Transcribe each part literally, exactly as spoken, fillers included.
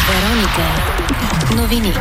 Вероника. Новини.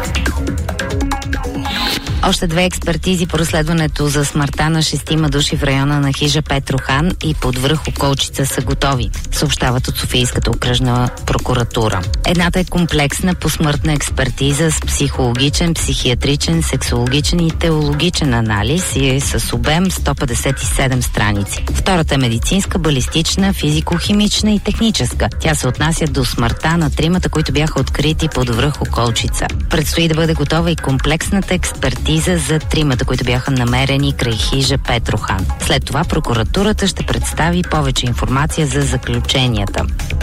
Още две експертизи по разследването за смъртта на шестима души в района на хижа Петрохан и под връх Околчица са готови, съобщават от Софийската окръжна прокуратура. Едната е комплексна посмъртна експертиза с психологичен, психиатричен, сексологичен и теологичен анализ и е с обем сто петдесет и седем страници. Втората е медицинска, балистична, физико-химична и техническа. Тя се отнася до смъртта на тримата, които бяха открити под връх Околчица. Предстои да бъде готова и комплексната експертиза за тримата, които бяха намерени край хижа Петрохан. След това прокуратурата ще представи повече информация за заключенията.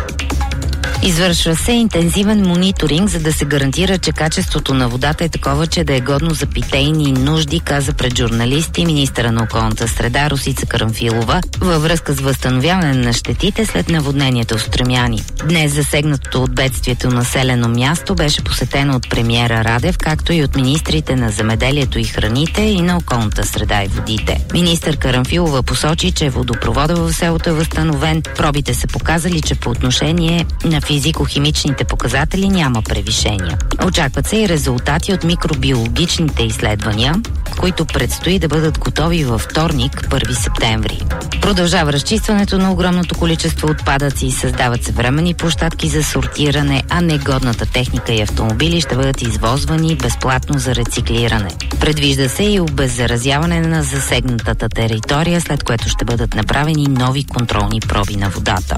Извършва се интензивен мониторинг, за да се гарантира, че качеството на водата е такова, че да е годно за питейни нужди, каза пред журналисти министъра на околната среда Росица Карамфилова във връзка с възстановяване на щетите след наводнението в Струмяни. Днес засегнатото от бедствието населено място беше посетено от премиера Радев, както и от министрите на земеделието и храните и на околната среда и водите. Министър Карамфилова посочи, че водопровода в селото е възстановен. Пробите са показали, че по отношение на физико-химичните показатели няма превишения. Очакват се и резултати от микробиологичните изследвания, които предстои да бъдат готови във вторник, първи септември. Продължава разчистването на огромното количество отпадъци, създават се временни площадки за сортиране, а негодната техника и автомобили ще бъдат извозвани безплатно за рециклиране. Предвижда се и обеззаразяване на засегнатата територия, след което ще бъдат направени нови контролни проби на водата.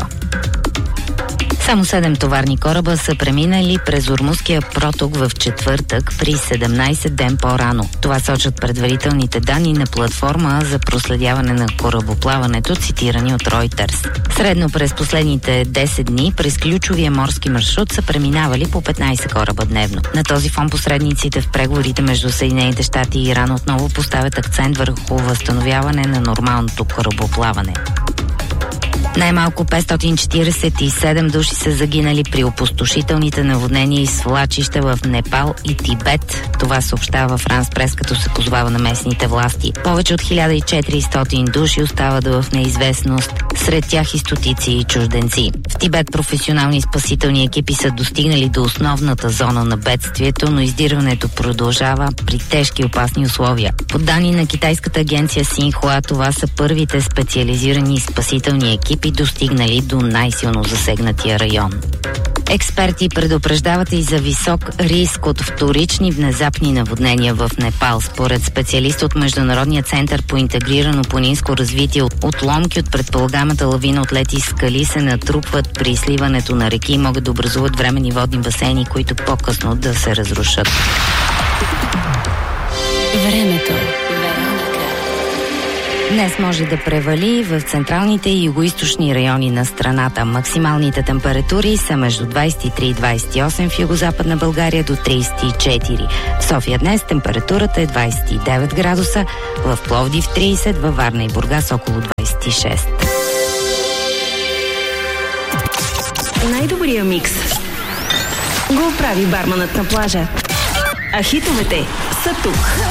Само седем товарни кораба са преминали през Ормузския проток в четвъртък при седемнайсет ден по-рано. Това сочат предварителните данни на платформа за проследяване на корабоплаването, цитирани от Reuters. Средно през последните десет дни през ключовия морски маршрут са преминавали по петнайсет кораба дневно. На този фон посредниците в преговорите между Съединените щати и Иран отново поставят акцент върху възстановяване на нормалното корабоплаване. Най-малко петстотин четирийсет и седем души са загинали при опустошителните наводнения и свлачища в Непал и Тибет. Това съобщава Франс Прес, като се позовава на местните власти. Повече от хиляда и четиристотин души остават в неизвестност, сред тях и стотици и чужденци. В Тибет професионални спасителни екипи са достигнали до основната зона на бедствието, но издирването продължава при тежки и опасни условия. По данни на китайската агенция Синхуа, това са първите специализирани спасителни екипи, достигнали до най-силно засегнатия район. Експерти предупреждават и за висок риск от вторични внезапни наводнения в Непал. Според специалист от Международния център по интегрирано планинско развитие, отломки от предполагаемата лавина от лети скали се натрупват при сливането на реки и могат да образуват временни водни басейни, които по-късно да се разрушат. Времето. Днес може да превали в централните и югоизточни райони на страната. Максималните температури са между двайсет и три и двайсет и осем в югозападна България до трийсет и четири. В София днес температурата е двайсет и девет градуса, в Пловдив трийсет, във Варна и Бургас около двайсет и шест. Най-добрия микс го прави барманът на плажа. А хитовете са тук.